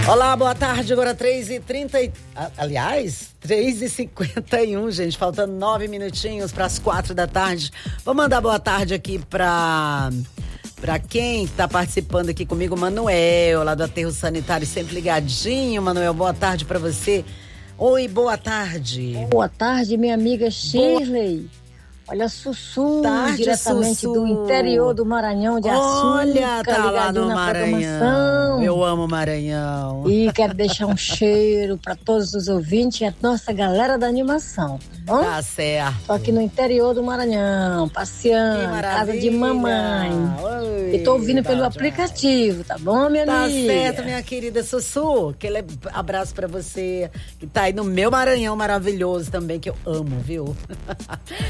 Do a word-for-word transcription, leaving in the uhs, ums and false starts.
Olá, boa tarde, agora três e trinta e... Aliás, três e cinquenta e um, gente, faltando nove minutinhos para as quatro da tarde. Vou mandar boa tarde aqui para para quem tá participando aqui comigo, Manuel, lá do Aterro Sanitário, sempre ligadinho. Manuel, boa tarde para você. Oi, boa tarde. Boa tarde, minha amiga Shirley. Boa... Olha, Sussu, tarde, diretamente Sussu. do interior do Maranhão de Açúcar. Olha, tá lá no na Maranhão. Eu amo o Maranhão. E quero deixar um cheiro para todos os ouvintes e a nossa galera da animação, tá bom? Tá certo. Tô aqui no interior do Maranhão, passeando, casa de mamãe. Oi, e tô ouvindo pelo demais. aplicativo, tá bom, minha tá amiga? Tá certo, minha querida Sussu. Aquele abraço pra você, que tá aí no meu Maranhão maravilhoso também, que eu amo, viu?